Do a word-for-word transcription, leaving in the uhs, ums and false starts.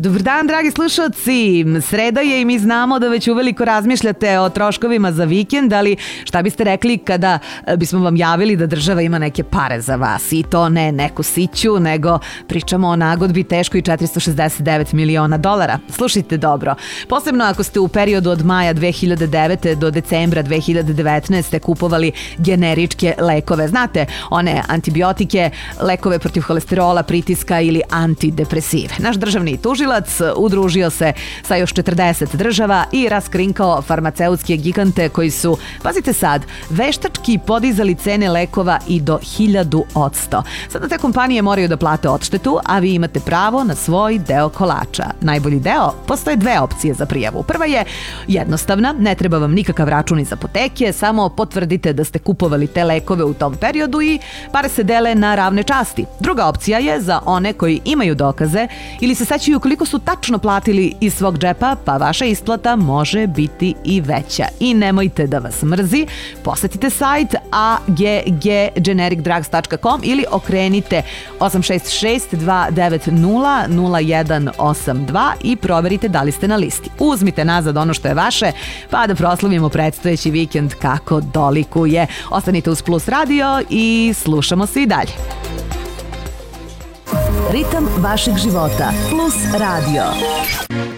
Dobar dan, dragi slušalci. Sreda je i mi znamo da već uveliko razmišljate o troškovima za vikend, ali šta biste rekli kada bismo vam javili da država ima neke pare za vas? I to ne neku siću, nego pričamo o nagodbi teškoj četiristo šezdeset devet miliona dolara. Slušajte dobro. Posebno ako ste u periodu od maja dve hiljade devete do decembra dve hiljade devetnaeste kupovali generičke lekove. Znate, one antibiotike, lekove protiv holesterola, pritiska ili antidepresive. Naš državni tužilac udružio se sa još četrdeset država i raskrinkao farmaceutske gigante koji su, pazite sad, veštački podizali cene lekova i do hiljadu odsto. Sada te kompanije moraju da plate odštetu, a vi imate pravo na svoj deo kolača. Najbolji deo? Postoje dve opcije za prijavu. Prva je jednostavna, ne treba vam nikakav račun iz apoteke, samo potvrdite da ste kupovali te lekove u tom periodu i pare se dele na ravne časti. Druga opcija je za one koji imaju dokaze ili se sećaju koliko su tačno platili iz svog džepa, pa vaša isplata može biti i veća. I nemojte da vas mrzi, posetite sajt a g g generic drugs tačka com ili okrenite osam šest šest dva devet nula nula jedan osam dva i proverite da li ste na listi. Uzmite nazad ono što je vaše, pa da proslavimo predstojeći vikend kako dolikuje. Ostanite uz Plus radio i slušamo se i dalje. Ritam vašeg života. Plus radio.